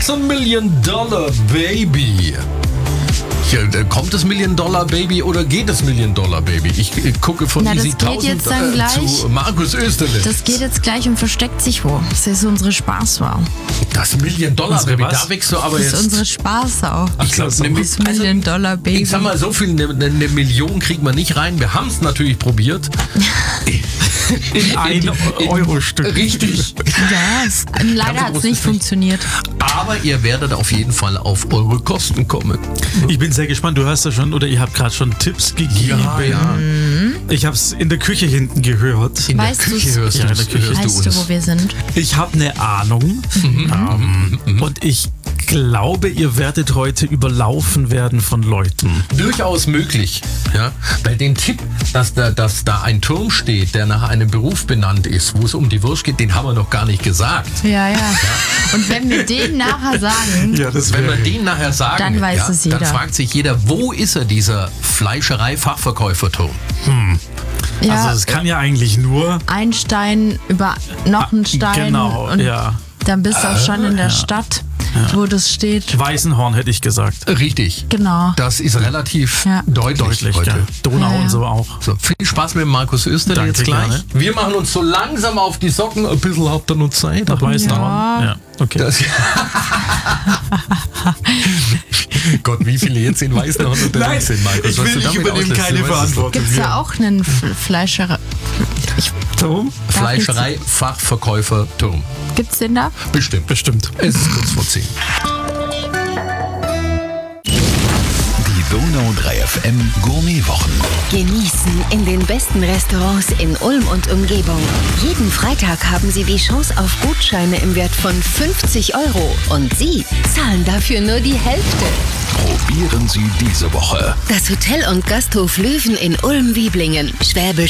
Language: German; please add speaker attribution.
Speaker 1: It's a $1 Million Baby. Hier, kommt das $1 Million Baby oder geht das $1 Million Baby? Ich gucke von
Speaker 2: Na, das
Speaker 1: Easy
Speaker 2: geht
Speaker 1: 1000
Speaker 2: jetzt dann gleich.
Speaker 1: zu Markus Österle.
Speaker 2: Das geht jetzt gleich und versteckt sich wo. Das ist unsere Spaßsau.
Speaker 1: Das $1 Million Baby,
Speaker 3: was?
Speaker 1: da wächst du aber
Speaker 2: Das ist
Speaker 1: jetzt...
Speaker 2: unsere Spaßsau.
Speaker 1: Ich glaub,
Speaker 2: Das $1 Million Baby.
Speaker 1: Ich sag mal, so viel, eine Million kriegt man nicht rein. Wir haben es natürlich probiert.
Speaker 3: In ein Euro-Stück.
Speaker 1: Richtig.
Speaker 2: Ja, leider hat es nicht funktioniert.
Speaker 1: Aber ihr werdet auf jeden Fall auf eure Kosten kommen.
Speaker 3: Ich bin sehr gespannt. Du hast ja schon, oder ihr habt gerade schon Tipps gegeben.
Speaker 1: Ja.
Speaker 3: Ich habe es in der Küche hinten gehört.
Speaker 1: In
Speaker 2: Weißt
Speaker 1: der Küche
Speaker 2: du's?
Speaker 1: hörst
Speaker 3: Ja,
Speaker 1: du
Speaker 3: in der Küche.
Speaker 1: hörst
Speaker 2: Weißt du,
Speaker 1: uns.
Speaker 2: wo wir sind?
Speaker 3: Ich habe eine Ahnung. Und ich glaube, ihr werdet heute überlaufen werden von Leuten.
Speaker 1: Durchaus möglich. Ja? Weil den Tipp, dass da ein Turm steht, der nach einem Beruf benannt ist, wo es um die Wurst geht, den haben wir noch gar nicht gesagt.
Speaker 2: Ja. Und wenn wir den nachher sagen,
Speaker 1: Wenn wir den nachher sagen,
Speaker 2: Dann weiß es jeder.
Speaker 1: dann fragt sich jeder, wo ist er, dieser Fleischerei-Fachverkäuferturm?
Speaker 2: ja,
Speaker 3: Also es kann ja eigentlich nur...
Speaker 2: ein Stein über noch einen Stein
Speaker 3: Genau,
Speaker 2: und
Speaker 3: ja.
Speaker 2: dann bist du auch schon in der Stadt, wo das steht.
Speaker 3: Weißenhorn hätte ich gesagt.
Speaker 1: Richtig.
Speaker 2: Genau.
Speaker 1: Das ist relativ
Speaker 2: Ja.
Speaker 1: deutlich heute.
Speaker 3: Ja. Donau
Speaker 2: Ja.
Speaker 3: und so auch.
Speaker 1: So, viel Spaß mit Markus Österle
Speaker 3: Danke,
Speaker 1: jetzt gleich.
Speaker 3: gerne.
Speaker 1: Wir machen uns so langsam auf die Socken. Ein bisschen habt ihr noch Zeit.
Speaker 3: Nach Weißenhorn?
Speaker 2: Ja.
Speaker 3: Ja, okay.
Speaker 1: Das Gott, wie viele jetzt in Weißenhorn unterwegs sind, Markus?
Speaker 3: ich will, ich übernehme keine Verantwortung.
Speaker 2: Gibt es da auch einen Fleischerei?
Speaker 3: Turm?
Speaker 1: Fleischerei-Fachverkäufer-Turm.
Speaker 2: Gibt's den da?
Speaker 1: Bestimmt. Es ist kurz vor 10.
Speaker 4: Die Donau 3 FM Gourmetwochen.
Speaker 5: Genießen in den besten Restaurants in Ulm und Umgebung. Jeden Freitag haben Sie die Chance auf Gutscheine im Wert von 50 € und Sie zahlen dafür nur die Hälfte.
Speaker 4: Probieren Sie diese Woche.
Speaker 5: Das Hotel und Gasthof Löwen in Ulm-Wieblingen, Schwäbisch